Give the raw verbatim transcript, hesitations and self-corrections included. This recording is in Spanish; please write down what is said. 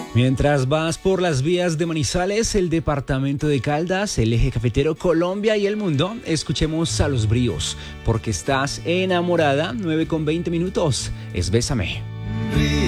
Mientras vas por las vías de Manizales, el departamento de Caldas, el eje cafetero, Colombia y el mundo, escuchemos a Los Bríos, porque estás enamorada. Nueve con veinte minutos, es Bésame.